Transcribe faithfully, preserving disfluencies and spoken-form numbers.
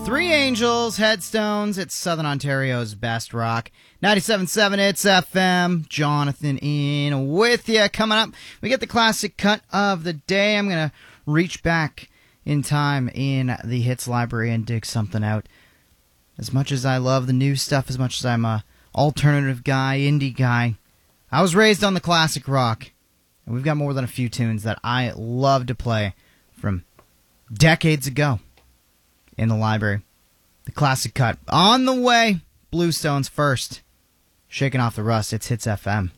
Three Angels, Headstones, it's Southern Ontario's best rock. ninety-seven point seven, it's F M. Jonathan in with you. Coming up, we get the classic cut of the day. I'm going to reach back in time in the hits library and dig something out. As much as I love the new stuff, as much as I'm a alternative guy, indie guy, I was raised on the classic rock. And we've got more than a few tunes that I love to play from decades ago in the library. The classic cut on the way. Bluestones first. Shaking off the rust. It's Hits F M.